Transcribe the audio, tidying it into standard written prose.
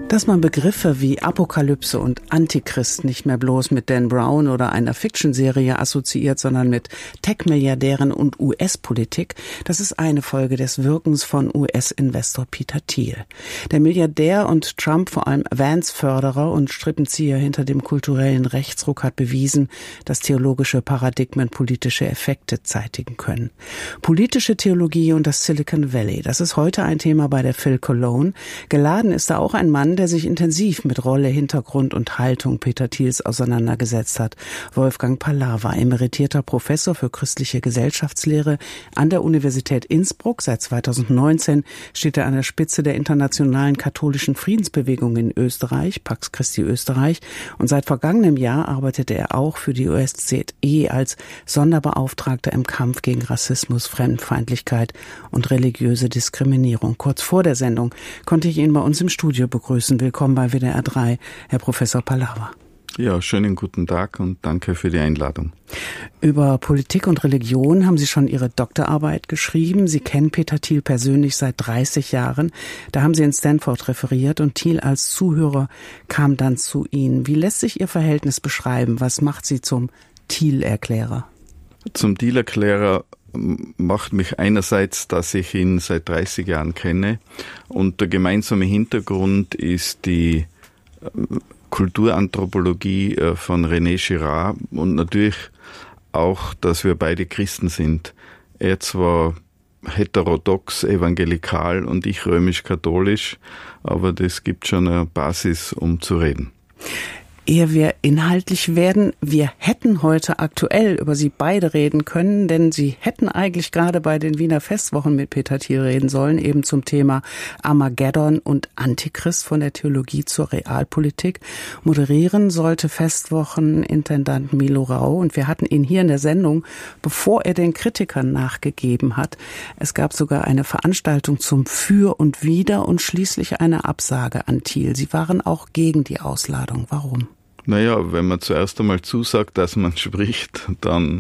Dass man Begriffe wie Apokalypse und Antichrist nicht mehr bloß mit Dan Brown oder einer Fiction-Serie assoziiert, sondern mit Tech-Milliardären und US-Politik, das ist eine Folge des Wirkens von US-Investor Peter Thiel. Der Milliardär und Trump, vor allem Vance-Förderer und Strippenzieher hinter dem kulturellen Rechtsruck, hat bewiesen, dass theologische Paradigmen politische Effekte zeitigen können. Politische Theologie und das Silicon Valley, das ist heute ein Thema bei der Phil Cologne. Geladen ist da auch ein Mann, der sich intensiv mit Rolle, Hintergrund und Haltung Peter Thiels auseinandergesetzt hat. Wolfgang Pallava, emeritierter Professor für christliche Gesellschaftslehre an der Universität Innsbruck. Seit 2019 steht er an der Spitze der internationalen katholischen Friedensbewegung in Österreich, Pax Christi Österreich. Und seit vergangenem Jahr arbeitete er auch für die OSZE als Sonderbeauftragter im Kampf gegen Rassismus, Fremdenfeindlichkeit und religiöse Diskriminierung. Kurz vor der Sendung konnte ich ihn bei uns im Studio begrüßen. Willkommen bei WDR 3, Herr Professor Pallava. Ja, schönen guten Tag und danke für die Einladung. Über Politik und Religion haben Sie schon Ihre Doktorarbeit geschrieben. Sie kennen Peter Thiel persönlich seit 30 Jahren. Da haben Sie in Stanford referiert und Thiel als Zuhörer kam dann zu Ihnen. Wie lässt sich Ihr Verhältnis beschreiben? Was macht Sie zum Thiel-Erklärer? Zum Thiel-Erklärer macht mich einerseits, dass ich ihn seit 30 Jahren kenne und der gemeinsame Hintergrund ist die Kulturanthropologie von René Girard und natürlich auch, dass wir beide Christen sind. Er zwar heterodox, evangelikal und ich römisch-katholisch, aber das gibt schon eine Basis, um zu reden. Ehe wir inhaltlich werden, wir hätten heute aktuell über Sie beide reden können, denn Sie hätten eigentlich gerade bei den Wiener Festwochen mit Peter Thiel reden sollen, eben zum Thema Armageddon und Antichrist von der Theologie zur Realpolitik. Moderieren sollte Festwochenintendant Milo Rau und wir hatten ihn hier in der Sendung, bevor er den Kritikern nachgegeben hat. Es gab sogar eine Veranstaltung zum Für und Wider und schließlich eine Absage an Thiel. Sie waren auch gegen die Ausladung. Warum? Naja, wenn man zuerst einmal zusagt, dass man spricht, dann